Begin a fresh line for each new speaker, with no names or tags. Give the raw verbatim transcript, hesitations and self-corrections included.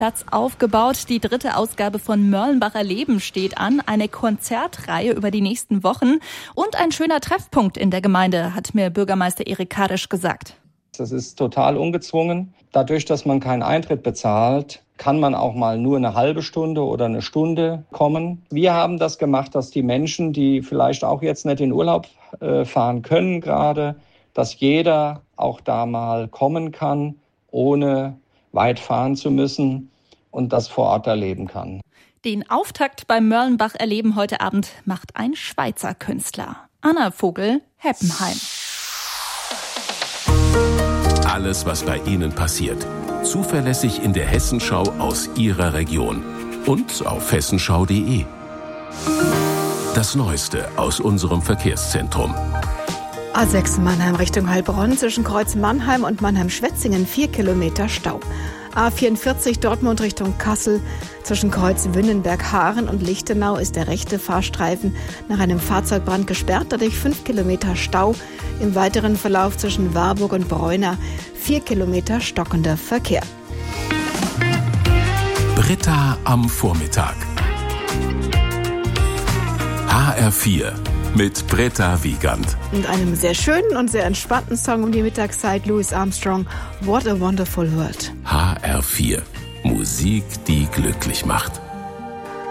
Platz aufgebaut. Die dritte Ausgabe von Mörlenbacher Leben steht an. Eine Konzertreihe über die nächsten Wochen und ein schöner Treffpunkt in der Gemeinde, hat mir Bürgermeister Erik Kadisch gesagt.
Das ist total ungezwungen. Dadurch, dass man keinen Eintritt bezahlt, kann man auch mal nur eine halbe Stunde oder eine Stunde kommen. Wir haben das gemacht, dass die Menschen, die vielleicht auch jetzt nicht in Urlaub äh, fahren können gerade, dass jeder auch da mal kommen kann, ohne weit fahren zu müssen und das vor Ort erleben kann.
Den Auftakt beim Mörlenbach erleben heute Abend macht ein Schweizer Künstler. Anna Vogel, Heppenheim.
Alles, was bei Ihnen passiert. Zuverlässig in der Hessenschau aus Ihrer Region. Und auf hessenschau punkt de. Das Neueste aus unserem Verkehrszentrum.
A sechs Mannheim Richtung Heilbronn, zwischen Kreuz Mannheim und Mannheim-Schwetzingen vier Kilometer Stau. A vierundvierzig Dortmund Richtung Kassel, zwischen Kreuz Wünnenberg-Haaren und Lichtenau ist der rechte Fahrstreifen nach einem Fahrzeugbrand gesperrt, dadurch fünf Kilometer Stau. Im weiteren Verlauf zwischen Warburg und Bräuna vier Kilometer stockender Verkehr.
Britta am Vormittag. H R vier mit Britta Wiegand.
Und einem sehr schönen und sehr entspannten Song um die Mittagszeit, Louis Armstrong, What a Wonderful World.
H R vier. Musik, die glücklich macht.